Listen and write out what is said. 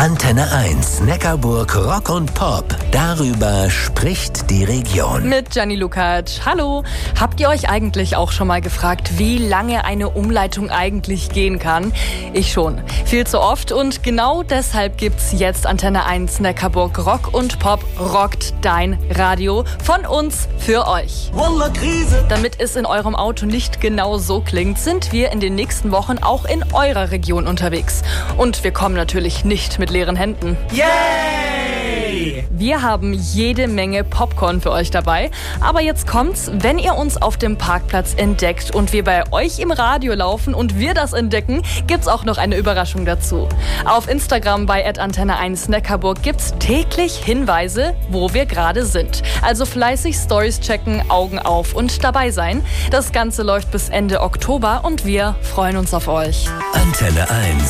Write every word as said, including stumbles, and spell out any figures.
Antenne eins, Neckarburg Rock und Pop. Darüber spricht die Region. Mit Gianni Lukacs. Hallo. Habt ihr euch eigentlich auch schon mal gefragt, wie lange eine Umleitung eigentlich gehen kann? Ich schon. Viel zu oft, und genau deshalb gibt's jetzt Antenne eins Neckarburg Rock und Pop rockt dein Radio von uns für euch. Damit es in eurem Auto nicht genau so klingt, sind wir in den nächsten Wochen auch in eurer Region unterwegs. Und wir kommen natürlich nicht mit leeren Händen. Yay! Wir haben jede Menge Popcorn für euch dabei. Aber jetzt kommt's, wenn ihr uns auf dem Parkplatz entdeckt und wir bei euch im Radio laufen und wir das entdecken, gibt's auch noch eine Überraschung dazu. Auf Instagram bei at Antenne eins Neckarburg gibt's täglich Hinweise, wo wir gerade sind. Also fleißig Stories checken, Augen auf und dabei sein. Das Ganze läuft bis Ende Oktober und wir freuen uns auf euch. Antenne eins.